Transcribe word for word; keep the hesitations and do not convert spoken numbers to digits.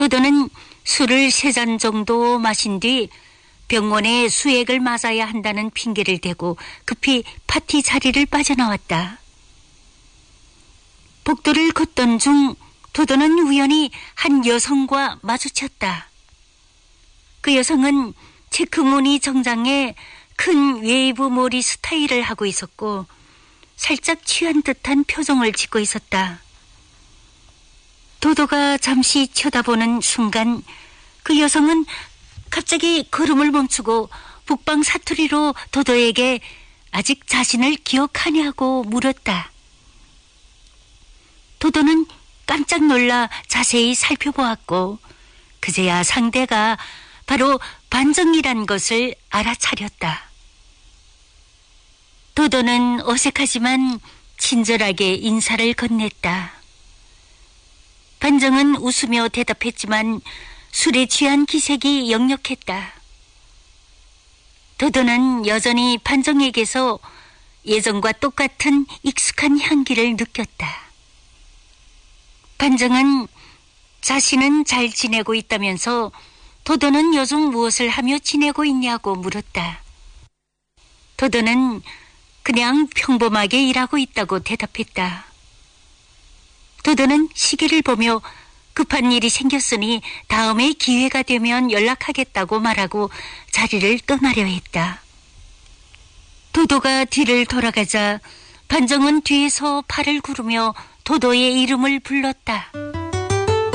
도도는 술을 세 잔 정도 마신 뒤 병원에 수액을 맞아야 한다는 핑계를 대고 급히 파티 자리를 빠져나왔다. 복도를 걷던 중 도도는 우연히 한 여성과 마주쳤다. 그 여성은 체크무늬 정장에 큰 웨이브 머리 스타일을 하고 있었고 살짝 취한 듯한 표정을 짓고 있었다. 도도가 잠시 쳐다보는 순간 그 여성은 갑자기 걸음을 멈추고 북방 사투리로 도도에게 아직 자신을 기억하냐고 물었다. 도도는 깜짝 놀라 자세히 살펴보았고 그제야 상대가 바로 반정이란 것을 알아차렸다. 도도는 어색하지만 친절하게 인사를 건넸다. 반정은 웃으며 대답했지만 술에 취한 기색이 역력했다. 도도는 여전히 반정에게서 예전과 똑같은 익숙한 향기를 느꼈다. 반정은 자신은 잘 지내고 있다면서 도도는 요즘 무엇을 하며 지내고 있냐고 물었다. 도도는 그냥 평범하게 일하고 있다고 대답했다. 도도는 시계를 보며 급한 일이 생겼으니 다음에 기회가 되면 연락하겠다고 말하고 자리를 떠나려 했다. 도도가 뒤를 돌아가자 반정은 뒤에서 팔을 구르며 도도의 이름을 불렀다.